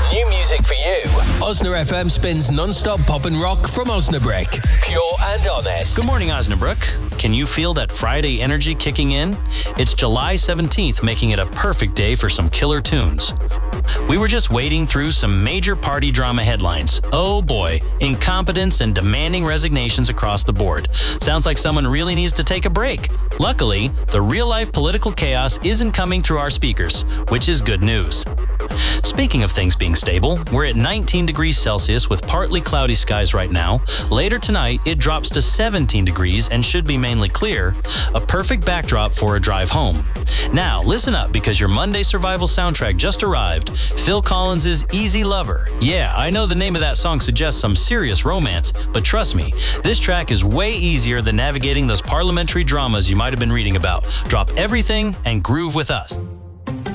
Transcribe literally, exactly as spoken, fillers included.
New music for you. Osna F M spins non-stop pop and rock from Osnabrück. Pure and honest. Good morning, Osnabrück. Can you feel that Friday energy kicking in? It's July seventeenth, making it a perfect day for some killer tunes. We were just wading through some major party drama headlines. Oh boy, incompetence and demanding resignations across the board. Sounds like someone really needs to take a break. Luckily, the real-life political chaos isn't coming through our speakers, which is good news. Speaking of things being stable, we're at nineteen degrees Celsius with partly cloudy skies right now. Later tonight, it drops to seventeen degrees and should be mainly clear, a perfect backdrop for a drive home. Now, listen up because your Monday survival soundtrack just arrived, Phil Collins' Easy Lover. Yeah, I know the name of that song suggests some serious romance, but trust me, this track is way easier than navigating those parliamentary dramas you might have been reading about. Drop everything and groove with us.